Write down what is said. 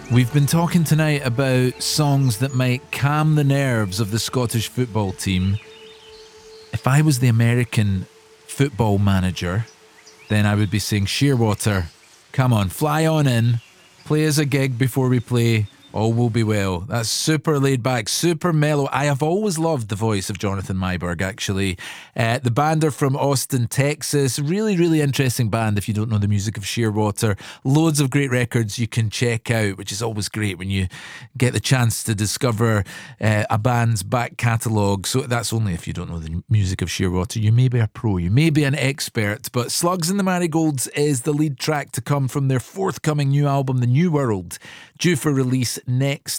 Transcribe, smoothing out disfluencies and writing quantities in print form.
We've been talking tonight about songs that might calm the nerves of the Scottish football team. If I was the American football manager, then I would be saying, Shearwater, come on, fly on in, play us a gig before we play, all will be well. That's super laid back, super mellow. I have always loved the voice of Jonathan Myberg, actually. The band are from Austin, Texas. Really, really interesting band if you don't know the music of Shearwater. Loads of great records you can check out, which is always great when you get the chance to discover a band's back catalogue. So that's only if you don't know the music of Shearwater. You may be a pro, you may be an expert, but Slugs and the Marigolds is the lead track to come from their forthcoming new album, The New World, due for release next